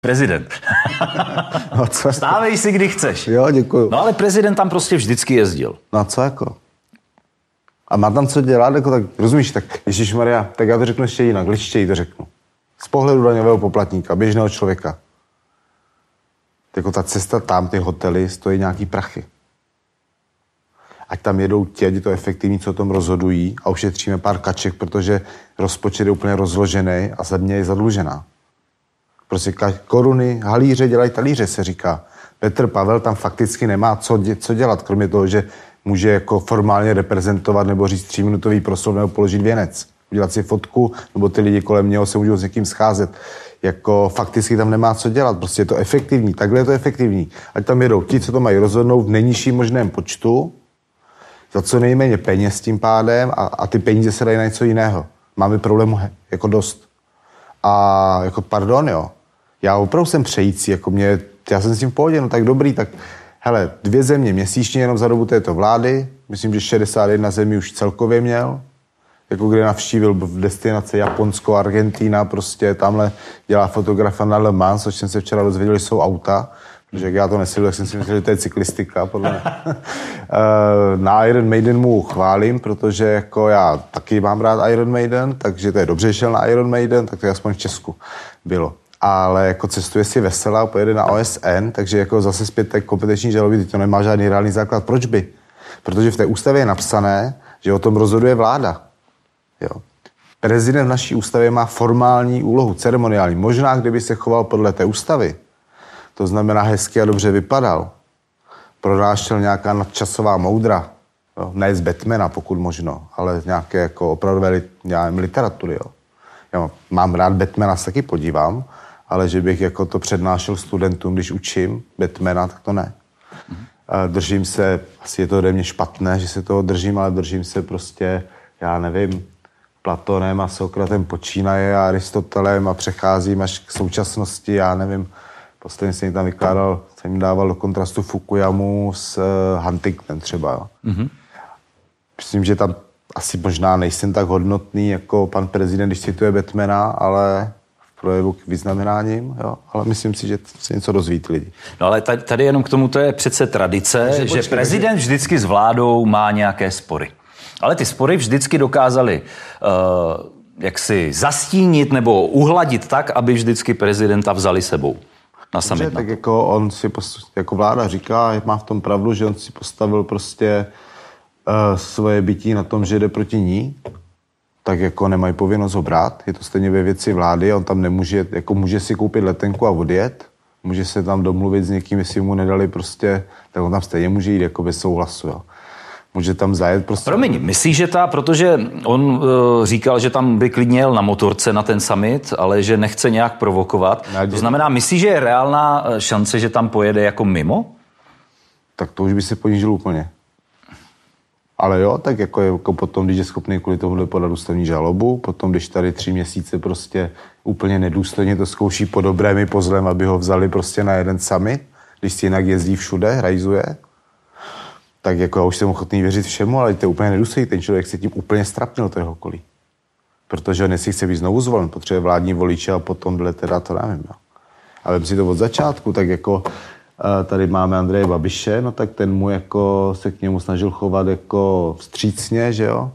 prezident. No, co? Stávej si, kdy chceš. Jo, děkuju. No ale prezident tam prostě vždycky jezdil. No co jako? A má tam co dělat, jako tak, rozumíš, tak ježišmarja, tak já to řeknu ještě jinak, ličtěji to řeknu. Z pohledu daňového poplatníka, běžného člověka. Jako ta cesta tam, ty hotely, stojí nějaký prachy. Ať tam jedou ti, ať je to efektivní, co o tom rozhodují a ušetříme pár kaček, protože rozpočet je úplně rozložený a země je zadlužená. Prostě koruny, halíře dělají talíře, se říká. Petr Pavel tam fakticky nemá co dělat, kromě toho, že může jako formálně reprezentovat nebo říct 3minutový proslov nebo položit věnec. Udělat si fotku, nebo ty lidi kolem něho se můžou s někým scházet. Jako fakticky tam nemá co dělat, prostě je to efektivní, takhle je to efektivní. Ať tam jedou ti, co to mají rozhodnout v nejnižším možném počtu, za co nejméně peněz tím pádem a ty peníze se dají na něco jiného. Máme problémů jako dost. A jako pardon, jo. Já opravdu jsem přející, jako já jsem s tím v pohodě, no tak dobrý, tak hele, 2 země měsíčně jenom za dobu této vlády, myslím, že 61 zemí už celkově měl, jako kde navštívil v destinaci Japonsko, Argentína, prostě tamhle dělá fotografa na Le Mans, což jsem se včera dozvěděl, že jsou auta, protože jak já to nesleduji, tak jsem si myslel, že to je cyklistika, podle mě. Na Iron Maiden mu chválím, protože jako já taky mám rád Iron Maiden, takže to je dobře, že šel na Iron Maiden, tak to je aspoň v Česku bylo. Ale jako cestuje si veselá, pojede na OSN, takže jako zase zpět té kompetenční žaloby, to nemá žádný reálný základ. Proč by? Protože v té ústavě je napsané, že o tom rozhoduje vláda. Jo. Prezident v naší ústavě má formální úlohu, ceremoniální. Možná, kdyby se choval podle té ústavy, to znamená hezky a dobře vypadal, pronášel nějaká nadčasová moudra, jo. Ne z Batmana, pokud možno, ale z nějaké jako opravdové literatury. Jo. Já mám rád Batmana, se taky podívám, ale že bych jako to přednášel studentům, když učím Batmana, tak to ne. Držím se, asi je to ode mě špatné, že se toho držím, ale držím se prostě, já nevím, Platonem a Sokratem počínaje a Aristotelem a přecházím až k současnosti, já nevím, posledně jsem tam vykládal, jsem jim dával do kontrastu Fukuyamu s Huntingtonem třeba. Jo. Myslím, že tam asi možná nejsem tak hodnotný jako pan prezident, když cituje Batmana, ale v projevu k vyznamenáním, jo. Ale myslím si, že se něco dozví ty lidi. No ale tady jenom k tomu, to je přece tradice, že prezident vždycky s vládou má nějaké spory. Ale ty spory vždycky dokázali jaksi zastínit nebo uhladit tak, aby vždycky prezidenta vzali sebou na summit. Tak jako on si jako vláda říká, má v tom pravdu, že on si postavil prostě svoje bytí na tom, že jde proti ní, tak jako nemají povinnost ho brát. Je to stejně ve věci vlády, on tam nemůže, jako může si koupit letenku a odjet, může se tam domluvit s někým, jestli mu nedali prostě, tak on tam stejně může jít jako bez souhlasu, jo. Může tam zajet prostě. Promiň, myslíš, že protože on říkal, že tam by klidně jel na motorce na ten summit, ale že nechce nějak provokovat. To znamená, myslíš, že je reálná šance, že tam pojede jako mimo? Tak to už by se ponížil úplně. Ale jo, tak jako potom, když je schopný kvůli tomuhle podat ústavní žalobu, potom, když tady 3 měsíce prostě úplně nedůstojně to zkouší po dobrém i po zlém, aby ho vzali prostě na jeden summit, když si jinak jezdí všude, rajzuje, tak jako já už jsem ochotný věřit všemu, ale to je úplně nedůstojný. Ten člověk se tím úplně strapnil to jeho okolí. Protože on jestli chce být znovu zvolen, potřebuje vládní voliče a potom dle teda to nevím. Jo. A vem si to od začátku, tak jako tady máme Andreje Babiše, no tak ten mu jako se k němu snažil chovat jako vstřícně, že jo.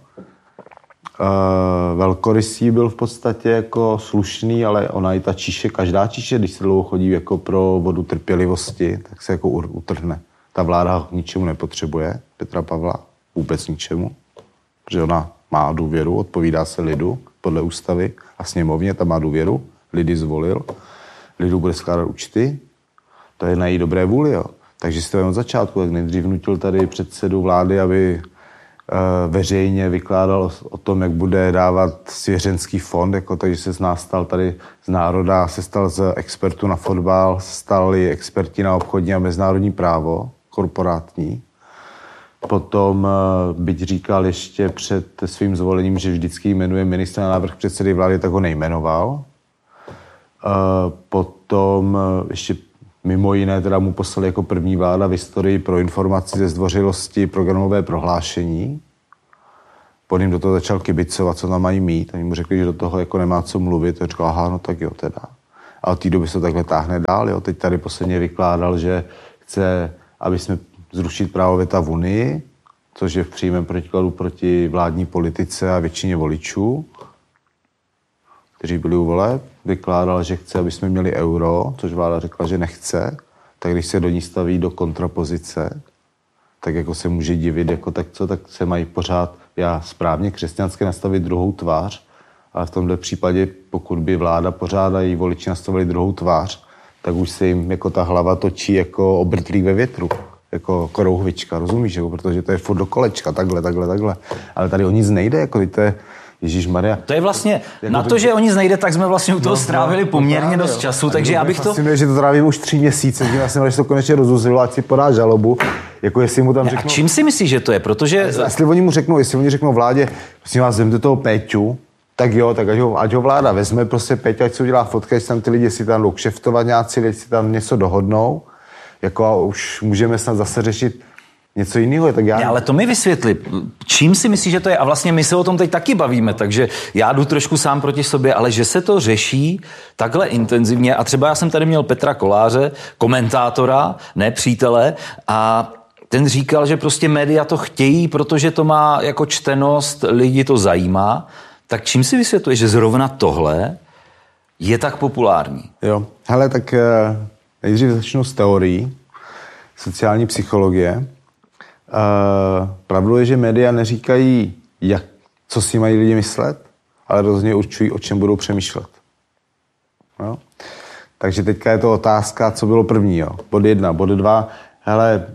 Velkorysý byl v podstatě jako slušný, ale ona i ta číše, každá číše, když se dlouho chodí jako pro vodu trpělivosti, tak se jako utrhne. Ta vláda k ničemu nepotřebuje, Petra Pavla, vůbec ničemu, protože ona má důvěru, odpovídá se lidu podle ústavy a sněmovně, ta má důvěru, lidi zvolil, lidu bude skládat účty, to je na její dobré vůli, jo. Takže si to od začátku, tak nejdřív nutil tady předsedu vlády, aby veřejně vykládal o tom, jak bude dávat svěřenský fond, jako takže se z nás stal tady z národa, se stal z expertů na fotbal, stali experti na obchodní a mezinárodní právo, korporátní. Potom, byť říkal ještě před svým zvolením, že vždycky jmenuje ministra na návrh předsedy vlády, tak ho nejmenoval. Potom ještě mimo jiné teda mu poslali jako první vláda v historii pro informaci ze zdvořilosti programové prohlášení. Po ním do toho začal kibicovat, co tam mají mít. Oni mu řekli, že do toho jako nemá co mluvit. A říkal, aha, no tak jo teda. A od té doby se to takhle táhne dál. Jo. Teď tady posledně vykládal, že chce, aby jsme zrušit právo veta v Unii, což je v přímém protikladu proti vládní politice a většině voličů, kteří byli u voleb. Vykládal, že chce, aby jsme měli euro, což vláda řekla, že nechce. Tak když se do ní staví do kontrapozice, tak jako se může divit, jako tak co, tak se mají pořád, já správně křesťanské nastavit druhou tvář, ale v tomhle případě, pokud by vláda pořád a její voliči nastavili druhou tvář, tak už se jim jako ta hlava točí jako obrtlík ve větru, jako rouhvička, rozumíš? Jako, protože to je furt do kolečka, takhle. Ale tady o nic nejde, jako to je Ježíšmarja. To je vlastně, jako na to, že o nic nejde, tak jsme vlastně u toho strávili poměrně dost času, takže já bych to... Fascinuje, že to trávím už 3 měsíce, tím já jsem rád, že to konečně rozuzlilo, ať si podá žalobu, jako jestli mu tam řeknou... A čím si myslíš, že to je? Protože... Jestli oni řeknou vládě, prosím vás, zemte toho Péťu, tak jo, tak ať ho vláda vezme, prostě Péťa, ať se udělá fotka, ať tam ty lidi si tam jdou kšeftovat nějací, ať si tam něco dohodnou, jako a už můžeme snad zase řešit něco jiného, tak já... Ale to mi vysvětli, čím si myslíš, že to je? A vlastně my se o tom teď taky bavíme, takže já jdu trošku sám proti sobě, ale že se to řeší takhle intenzivně a třeba já jsem tady měl Petra Koláře, komentátora, ne přítele, a ten říkal, že prostě média to chtějí, protože to má jako čtenost, lidi to zajímá. Tak čím si vysvětluješ, že zrovna tohle je tak populární? Jo, hele, tak nejdřív začnu s teorií sociální psychologie. Pravdou je, že média neříkají, co si mají lidi myslet, ale rozhodně určují, o čem budou přemýšlet. Jo? Takže teďka je to otázka, co bylo první. Jo? Bod 1, bod 2. Hele,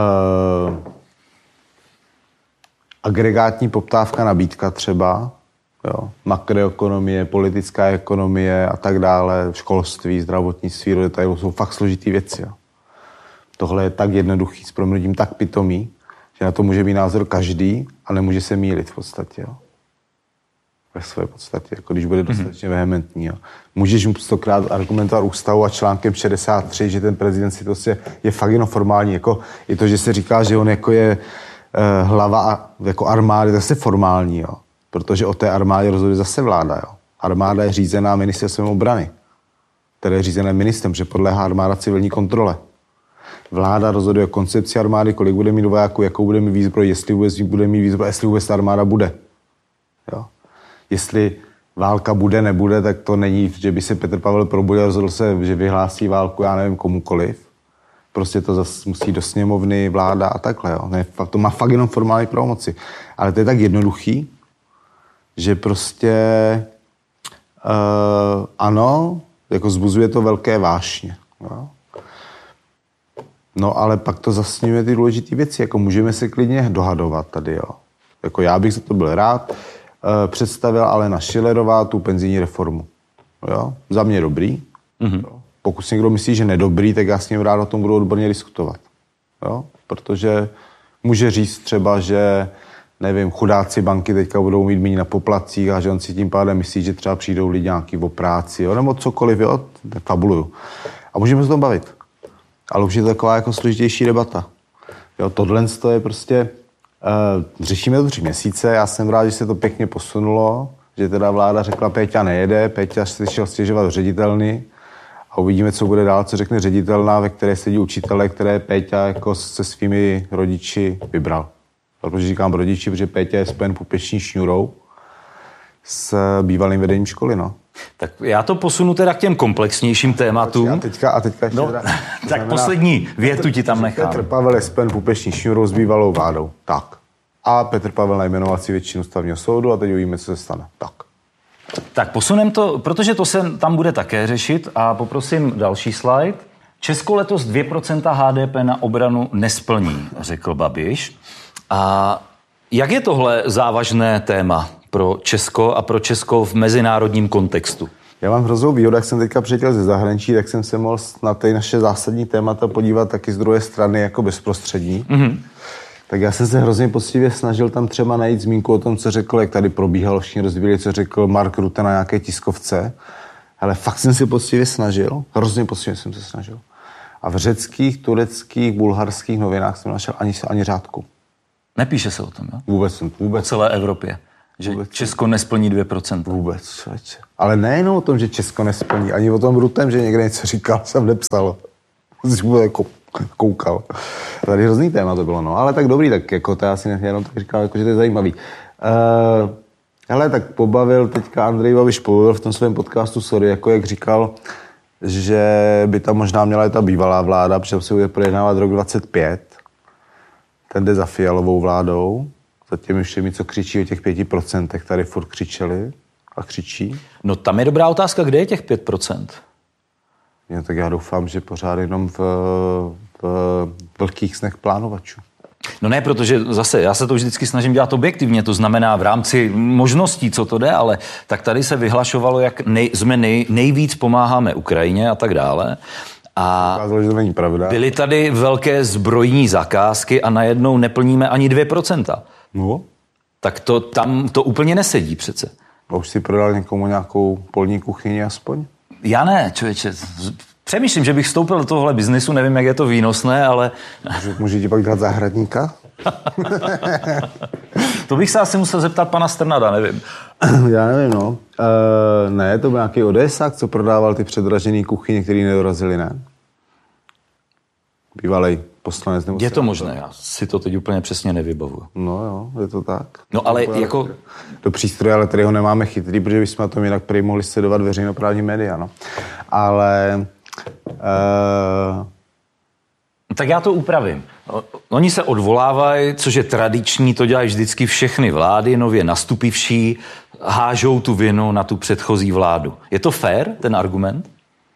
agregátní poptávka, nabídka třeba, jo? Makroekonomie, politická ekonomie a tak dále, školství, zdravotnictví, to jsou fakt složitý věci. Jo? Tohle je tak jednoduchý, s proměnutím tak pitomý, že na to může být názor každý a nemůže se mýlit v podstatě. Jo? Ve své podstatě, jako když bude dostatečně vehementní. Jo? Můžeš mu 100krát argumentovat ústavu a článkem 63, že ten prezident si to je fakt jenom formální. Jako, i to, že se říká, že on jako je hlava jako armády, to je formální. Jo? Protože o té armádě rozhoduje zase vláda. Jo? Armáda je řízená ministerstvem obrany, které je řízené ministrem, že podléhá armáda civilní kontrole. Vláda rozhoduje o koncepci armády, kolik bude mít vojáků, jakou bude mít výzbroj, jestli vůbec bude mít výzbroj, jestli vůbec ta armáda bude. Jo? Jestli válka bude, nebude, tak to není, že by se Petr Pavel probudil a rozhodl se, že vyhlásí válku, já nevím, komukoliv. Prostě to zase musí do sněmovny, vláda a takhle. Jo? Ne, to má fakt jenom formální pravomoci. Ale to je tak jednoduchý, že prostě ano, jako vzbuzuje to velké vášně. Jo? No ale pak to zasněňuje ty důležité věci, jako můžeme se klidně dohadovat tady, jo. Jako já bych za to byl rád. Představila Alena Schillerová tu penzijní reformu. Jo? Za mě dobrý. Mm-hmm. Pokud si někdo myslí, že nedobrý, tak já s ním rád o tom budu odborně diskutovat. Jo? Protože může říct třeba, že nevím, chudáci banky teďka budou mít méně na poplatcích a že on si tím pádem myslí, že třeba přijdou lidi nějaký o práci, jo? Nebo cokoliv, jo? Fabuluju. A můžeme se o tom bavit. Ale už je to taková jako složitější debata. Jo, tohle je prostě... řešíme to 3 měsíce, já jsem rád, že se to pěkně posunulo, že teda vláda řekla, Péťa nejede, Péťa se šel stěžovat v ředitelny a uvidíme, co bude dál, co řekne ředitelná, ve které sedí učitele, které Péťa jako se svými rodiči vybral. Protože říkám rodiči, protože Péťa je spojen pupeční šňůrou s bývalým vedením školy, no. Tak já to posunu teda k těm komplexnějším tématům. A teďka ještě teda, tak znamená, poslední větu ti tam nechám. Petr Pavel je spojen pupeční šňůrou s bývalou vládou. Tak. A Petr Pavel najmenoval si většinu ústavního soudu a teď uvidíme, co se stane. Tak posunem to, protože to se tam bude také řešit a poprosím další slide. Česko letos 2% HDP na obranu nesplní, řekl Babiš. A jak je tohle závažné téma pro Česko a pro Česko v mezinárodním kontextu? Já mám hroznou výhodu, jak jsem teďka přiletěl ze zahraničí, tak jsem se mohl na ty naše zásadní témata podívat taky z druhé strany jako bezprostřední. Mm-hmm. Tak já jsem se hrozně poctivě snažil tam třeba najít zmínku o tom, co řekl, jak tady probíhalo, všichni rozvíjeli, co řekl Mark Rutte na nějaké tiskovce. Ale fakt jsem si poctivě snažil, hrozně poctivě jsem se snažil. A v řeckých, tureckých, bulharských novinách jsem našel ani řádku. Nepíše se o tom, jo? Vůbec. O celé Evropě. Že Česko nesplní 2%. Vůbec, člověče. Ale nejenom o tom, že Česko nesplní, ani o tom Rutem, že někde něco říkal, jsem nepsal. Jsi jako koukal. Tady hrozný téma to bylo, no. Ale tak dobrý, tak jako to já si jenom tak říkal, jako, že to je zajímavý. Hele, tak pobavil teďka Andrej Babiš v tom svém podcastu, sorry, jako jak říkal, že by tam možná měla i ta bývalá vláda, protože se bude projednávat rok 2025. Ten jde za Fialovou vládou, za těmi všemi, co křičí o těch 5%, tady furt křičeli a křičí. No tam je dobrá otázka, kde je těch 5%? No, tak já doufám, že pořád jenom v velkých snech plánovačů. No ne, protože zase já se to vždycky snažím dělat objektivně, to znamená v rámci možností, co to jde, ale tak tady se vyhlašovalo, jak nejvíc pomáháme Ukrajině a tak dále. A ukázalo, že to není pravda. Byly tady velké zbrojní zakázky a najednou neplníme ani 2%. No. Tak to tam to úplně nesedí přece. A už si prodal někomu nějakou polní kuchyni aspoň? Já ne, člověče. Přemýšlím, že bych vstoupil do tohohle biznesu, nevím, jak je to výnosné, ale... Může ti pak dát zahradníka? To bych se asi musel zeptat pana Strnada, nevím. Já nevím, no. Ne, to byl nějaký ODSák, co prodával ty předražený kuchyně, který nedorazili, ne? Bývalej poslanec nebo... Je to možné, já si to teď úplně přesně nevybavuju. No jo, je to tak. No ale jako... Do přístroje, ale tady ho nemáme chytrý, protože bychom na tom jinak prý mohli sledovat veřejnoprávní média, no. Ale... Tak já to upravím. Oni se odvolávají, což je tradiční, to dělají vždycky všechny vlády, nově nastupivší, hážou tu vinu na tu předchozí vládu. Je to fair, ten argument?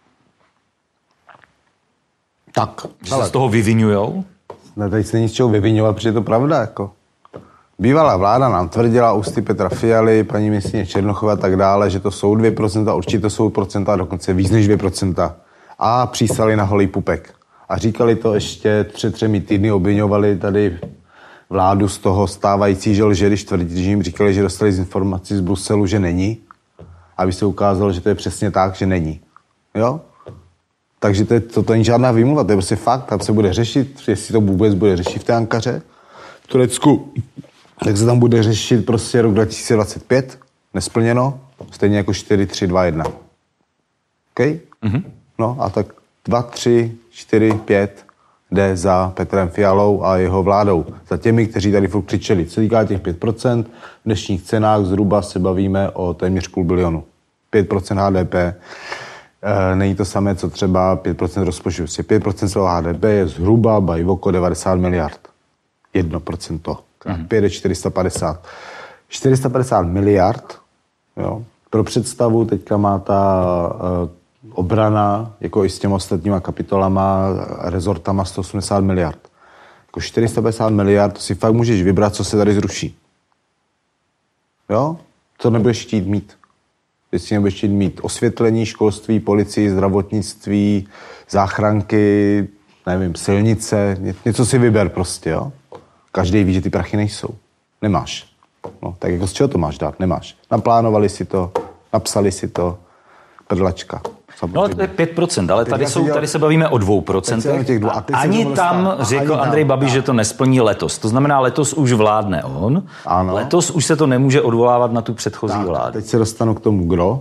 Tak. Že se z toho vyvinujou? Ne, tady se není z čeho vyvinovat, protože je to pravda, jako. Bývalá vláda nám tvrdila ústy Petra Fialy, paní ministryně Černochové a tak dále, že to jsou 2%, určitě jsou procenta, dokonce víc než 2%. A přísali na holý pupek. A říkali to ještě 3 týdny, obviňovali tady vládu z toho stávající, že lže, když jim říkali, že dostali z informací z Bruselu, že není. Aby se ukázalo, že to je přesně tak, že není. Jo? Takže to není žádná výmluva, to je prostě fakt. Tam se bude řešit, jestli to vůbec bude řešit v té Ankaře. V Turecku, tak se tam bude řešit prostě rok 2025, nesplněno, stejně jako 4, 3, 2, 1. OK? Mm-hmm. No a tak 2, 3, 4, 5 jde za Petrem Fialou a jeho vládou. Za těmi, kteří tady furt křičeli. Co týká těch 5%, v dnešních cenách zhruba se bavíme o téměř 500 milionu. 5% HDP není to samé, co třeba 5% rozpočtu. 5% celého HDP je zhruba oko 90 miliard. 1%. 5 je 450. 450 miliard, jo. Pro představu, teďka má ta obrana, jako i s těmi ostatníma kapitolama, rezortama 180 miliard. Jako 450 miliard, to si fakt můžeš vybrat, co se tady zruší. Jo? Co nebudeš chtít mít? Jestli nebudeš chtít mít osvětlení, školství, policii, zdravotnictví, záchranky, nevím, silnice, něco si vyber prostě, jo? Každý ví, že ty prachy nejsou. Nemáš. No, tak jako z čeho to máš dát? Nemáš. Naplánovali si to, napsali si to, prdlačka. No ale to je 5%, ale tady se bavíme o 2%. Ani tam řekl Andrej Babiš, že to nesplní letos. To znamená, letos už vládne on. Ano. Letos už se to nemůže odvolávat na tu předchozí vládu. Teď se dostanu k tomu, kdo.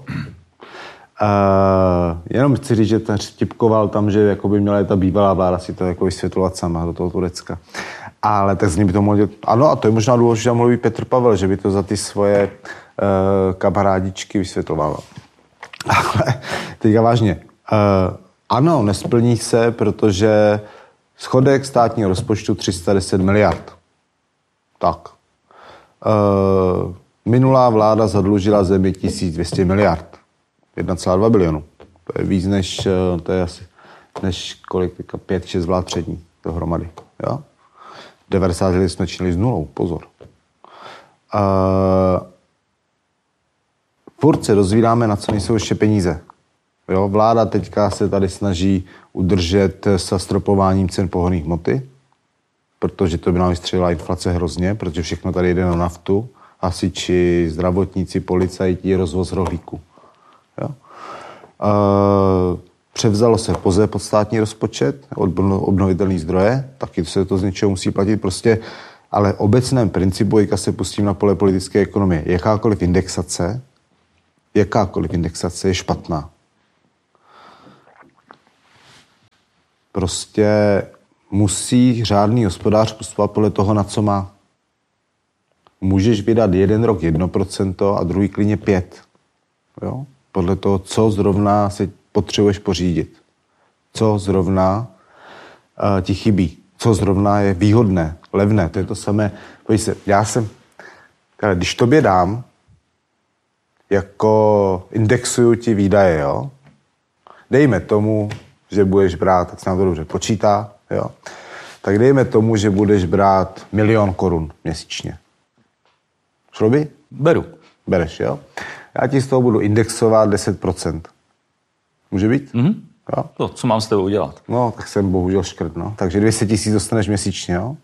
Jenom chci říct, že ten vtipkoval tam, že jako by měla ta bývalá vláda si to jako vysvětlovat sama do toho Turecka. Ale tak z ní by to mohl dělat. Ano, a to je možná důležité, že mluví Petr Pavel, že by to za ty svoje kamarádičky vysvětloval. Ale teďka vážně. Ano, nesplní se, protože schodek státního rozpočtu 310 miliard. Tak. Minulá vláda zadlužila zemi 1200 miliard. 1,2 bilionu. To je víc než, to je asi, než kolik, 5-6 vlád přední dohromady. Jo? 90 let jsme činili s nulou, pozor. Furt se dozvídáme, na co nejsou ještě peníze. Jo? Vláda teďka se tady snaží udržet zastropováním cen pohonných hmoty, protože to by nám vystřelila inflace hrozně, protože všechno tady jde na naftu, hasiči, zdravotníci, policajti, rozvoz rohlíku. Jo? Převzalo se POZE pod státní rozpočet, obnovitelný zdroje, taky se to z něčeho musí platit. Prostě Ale obecném principu, teďka se pustím na pole politické ekonomie, jakákoliv indexace je špatná. Prostě musí řádný hospodář postupovat podle toho, na co má. Můžeš vydat jeden rok 1% a druhý klidně 5%. Jo? Podle toho, co zrovna si potřebuješ pořídit. Co zrovna ti chybí. Co zrovna je výhodné, levné. To je to samé. Pojď se, když tobě dám, jako indexuju ti výdaje, jo? Dejme tomu, že budeš brát, tak se nám to dobře počítá, jo? Tak dejme tomu, že budeš brát 1 000 000 korun měsíčně. Šlo by? Beru. Bereš, jo? Já ti z toho budu indexovat 10%. Může být? Mm-hmm. Jo? To, co mám s tebou udělat? No, tak jsem bohužel škrt, no. Takže 200 000 dostaneš měsíčně, jo?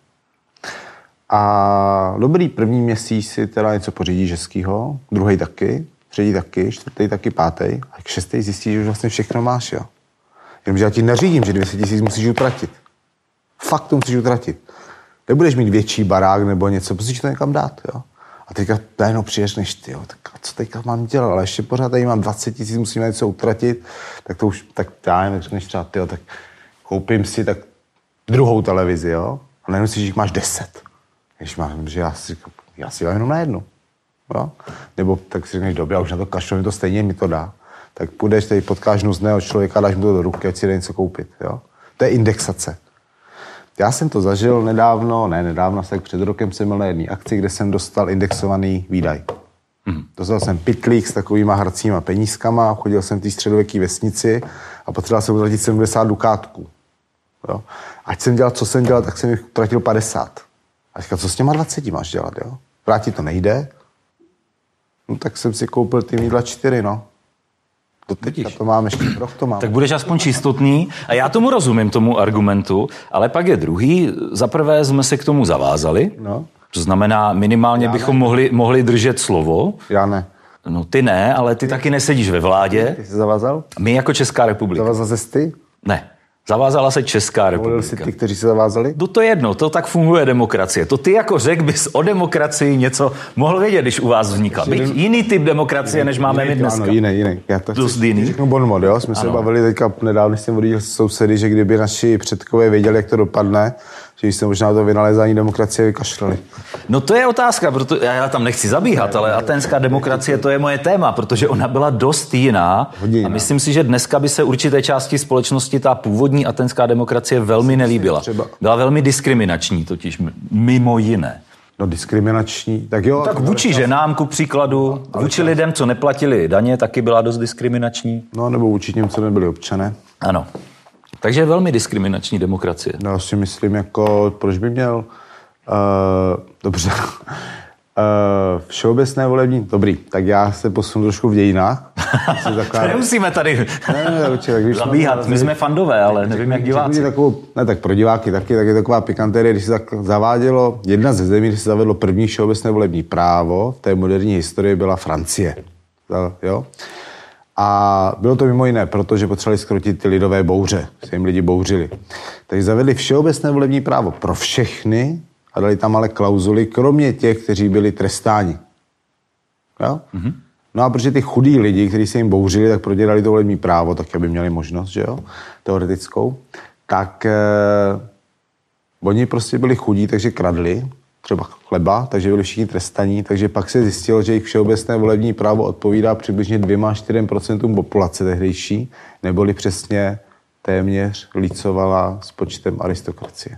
A dobrý, první měsíc si teda něco pořídíš hezkýho, druhý taky, třetí taky, čtvrtý taky, pátý, a k šestý zjistíš, že už vlastně všechno máš, jo? Jenomže já ti neřídím, že 200 000 musíš utratit. Fakt to musíš utratit. Nebudeš mít větší barák nebo něco, musíš to někam dát, jo? A teďka najednou přijdeš, než ty, jo, tak co teďka mám dělat, ale ještě pořád tady mám 20 000, musím něco utratit, tak to už, tak já nevím, řekneš třeba, tyjo, tak koupím si tak druhou televizi, jo? A najednou si, že máš 10. Že já si jenom na jednu. Jo? Nebo tak si řekneš, dobře, já už na to kašlu, mi to stejně mi to dá. Tak půjdeš, tady potkáš nuzného člověka, dáš mu to do ruky, ať si jde něco koupit. Jo? To je indexace. Já jsem to zažil nedávno, tak před rokem jsem měl na jedné akci, kde jsem dostal indexovaný výdaj. Dostal jsem pytlík s takovýma hracíma penízkama, chodil jsem v té středověké vesnici a potřeboval jsem utratit 70 dukátků. Jo? Ať jsem dělal, co jsem dělal, tak jsem jich utratil 50. A říkal, co s těma 20 máš dělat, jo? Vrátit to nejde. No tak jsem si koupil ty mídla 4, no. Doteďka to mám, ještě rok to mám. Tak budeš aspoň čistotný. A já tomu rozumím, tomu argumentu, ale pak je druhý. Zaprvé jsme se k tomu zavázali. No. To znamená, minimálně já bychom mohli držet slovo. Já ne. No ty ne, ale ty taky nesedíš ve vládě. Ty jsi zavázal? My jako Česká republika. Zavázal ses ty? Ne. Zavázala se Česká republika. Volil si ty, kteří se zavázali? To je jedno, to tak funguje demokracie. To ty jako řek bys o demokracii něco mohl vědět, když u vás vznikla. Byť jiný typ demokracie, než máme my dneska. Ano, jiný. Já to dost jiný. Řeknu bonmot, jo? Jsme se bavili teďka nedávno, jsem odjížděl s sousedy, že kdyby naši předkové věděli, jak to dopadne, že jsme možná to vynalézání demokracie vykašlali. No to je otázka, protože já tam nechci zabíhat, ale atenská demokracie, to je moje téma, protože ona byla dost jiná. A myslím si, že dneska by se určité části společnosti ta původní atenská demokracie velmi nelíbila. Byla velmi diskriminační totiž, mimo jiné. No diskriminační, tak jo. Tak vůči ženám, ku příkladu, vůči lidem, co neplatili daně, taky byla dost diskriminační. No nebo vůči těm, co nebyli občané. Ano. Takže je velmi diskriminační demokracie. No, já si myslím, jako, proč by měl... Dobře. Všeobecné volební... Dobrý, tak já se posunu trošku v dějinách. Nemusíme tady tak zabíhat. My jsme fandové, ale nevím, jak diváci. Tak pro diváky taky, tak je taková pikantérie, když se tak zavádělo, jedna ze zemí, kde se zavedlo první všeobecné volební právo v té moderní historii byla Francie. Jo? A bylo to mimo jiné, protože potřebovali zkrotit ty lidové bouře, se jim lidi bouřili. Takže zavedli všeobecné volební právo pro všechny a dali tam ale klauzuly, kromě těch, kteří byli trestáni. Jo? Mm-hmm. No a protože ty chudí lidi, kteří se jim bouřili, tak prodělali to volební právo, tak aby měli možnost, že jo, teoretickou, tak oni prostě byli chudí, takže kradli, třeba chleba, takže byli všichni trestaní, takže pak se zjistilo, že jejich všeobecné volební právo odpovídá přibližně 2-4% populace tehdejší, neboli přesně téměř lícovala s počtem aristokracie.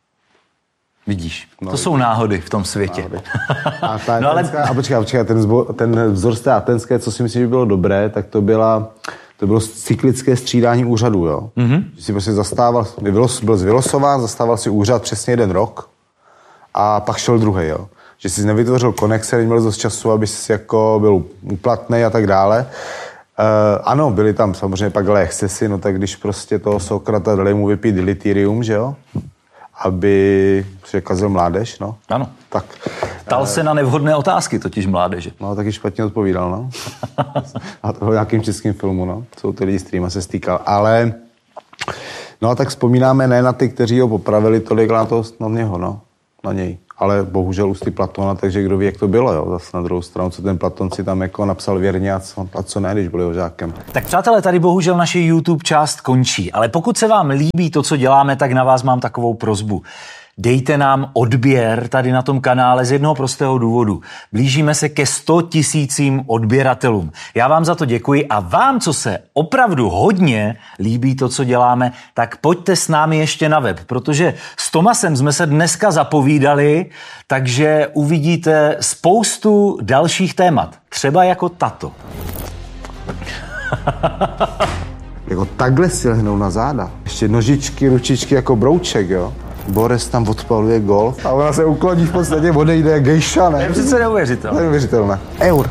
Vidíš, to jsou náhody v tom světě. A počkej, ten vzor z té atenské, co si myslím, že bylo dobré, tak to bylo cyklické střídání úřadů, jo. Mm-hmm. Že si prostě byl vylosován, zastával si úřad přesně 1 rok, a pak šel druhý, jo. Že jsi nevytvořil konexe, neměl dost času, aby jsi jako byl úplatný a tak dále. Ano, byly tam samozřejmě pak ale excesy, no tak když prostě toho Sokrata dali mu vypít dilitirium, že jo, aby se kazil mládež, no. Ano. Tak. Ptal se na nevhodné otázky totiž mládeže. No, taky špatně odpovídal, no. A to v nějakým českým filmu, no. Jsou ty lidi, s kterýma se stýkal, ale... No a tak vzpomínáme ne na ty, kteří ho popravili tolik, ale na něho, no. na něj. Ale bohužel ústy Platona, takže kdo ví, jak to bylo, jo. Zase na druhou stranu, co ten Platon si tam jako napsal věrně a co ne, když byl jeho žákem. Tak přátelé, tady bohužel naše YouTube část končí, ale pokud se vám líbí to, co děláme, tak na vás mám takovou prosbu. Dejte nám odběr tady na tom kanále z jednoho prostého důvodu. Blížíme se ke 100 000 odběratelům. Já vám za to děkuji a vám, co se opravdu hodně líbí to, co děláme, tak pojďte s námi ještě na web, protože s Tomasem jsme se dneska zapovídali, takže uvidíte spoustu dalších témat. Třeba jako tato. Jako takhle si lehnou na záda. Ještě nožičky, ručičky jako brouček, jo. Boris tam odpaluje golf a ona se ukloní v podstatě, odejde jak gejša, ne? To je přece neuvěřitelné. Neuvěřitelné. Eur.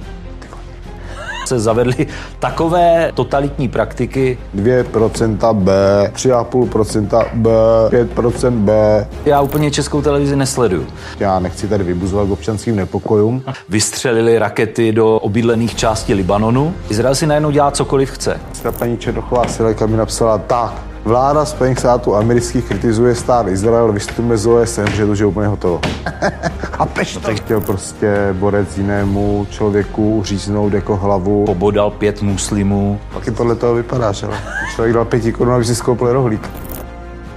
Se zavedly takové totalitní praktiky. 2% B, 3,5% B, 5% B. Já úplně Českou televizi nesleduju. Já nechci tady vybuzovat k občanským nepokojům. Vystřelili rakety do obydlených částí Libanonu. Izrael si najednou dělá cokoliv chce. Ta paní Černochová Silajka mi napsala tak. Vláda Spojených států amerických kritizuje stát Izrael, vystupuje z OSN, že to je úplně hotovo. Chápeš to? Chtěl prostě borec jinému člověku říznout jako hlavu. Pobodal 5 muslimů. Taky podle toho vypadáš, ale člověk dal 5 korun, aby si skoupil rohlík.